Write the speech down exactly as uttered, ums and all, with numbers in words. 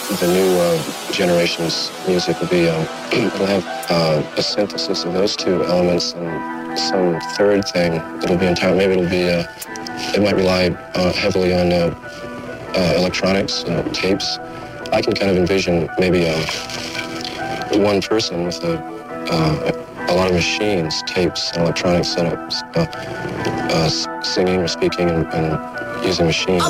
the new uh, generation's music will be, um, it'll have uh, a synthesis of those two elements and some third thing that'll be entirely, maybe it'll be, uh, it might rely uh, heavily on uh, uh, electronics, uh, tapes. I can kind of envision maybe um, one person with a, uh, a lot of machines, tapes, and electronic setups, uh, uh, singing or speaking and, and using machines.